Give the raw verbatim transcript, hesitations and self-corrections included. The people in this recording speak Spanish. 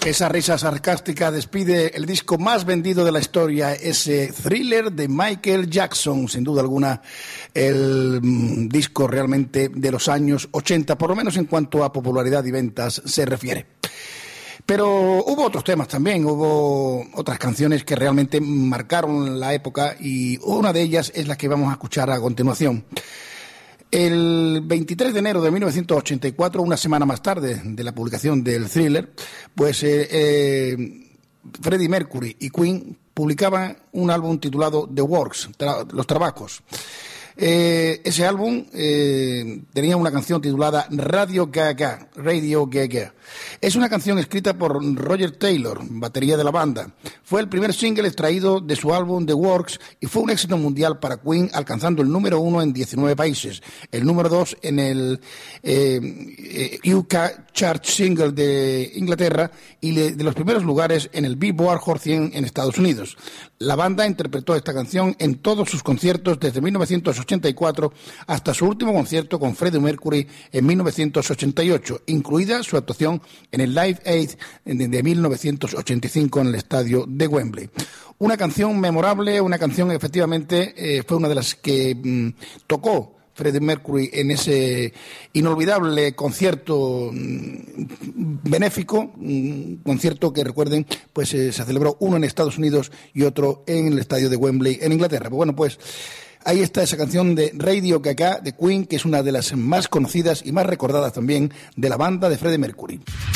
Esa risa sarcástica despide el disco más vendido de la historia, ese Thriller de Michael Jackson, sin duda alguna el mm, disco realmente de los años ochenta, por lo menos en cuanto a popularidad y ventas se refiere. Pero hubo otros temas también, hubo otras canciones que realmente marcaron la época y una de ellas es la que vamos a escuchar a continuación. El veintitrés de enero de mil novecientos ochenta y cuatro, una semana más tarde de la publicación del Thriller, pues eh, eh, Freddie Mercury y Queen publicaban un álbum titulado The Works, tra- Los Trabajos. Eh, ese álbum eh, tenía una canción titulada Radio Gaga, Radio Gaga. Es una canción escrita por Roger Taylor, batería de la banda. Fue el primer single extraído de su álbum The Works y fue un éxito mundial para Queen, alcanzando el número uno en diecinueve países, el número dos en el eh, eh, U K Chart Single de Inglaterra y le, de los primeros lugares en el Billboard Hot cien en Estados Unidos. La banda interpretó esta canción en todos sus conciertos desde mil novecientos ochenta y cuatro hasta su último concierto con Freddie Mercury en mil novecientos ochenta y ocho, incluida su actuación en el Live Aid de mil novecientos ochenta y cinco en el estadio de Wembley. Una canción memorable, una canción efectivamente eh, fue una de las que mmm, tocó Freddie Mercury en ese inolvidable concierto mmm, benéfico, un concierto que recuerden, pues eh, se celebró uno en Estados Unidos y otro en el estadio de Wembley en Inglaterra. Pues bueno, pues ahí está esa canción de Radio Gaga de Queen, que es una de las más conocidas y más recordadas también de la banda de Freddie Mercury.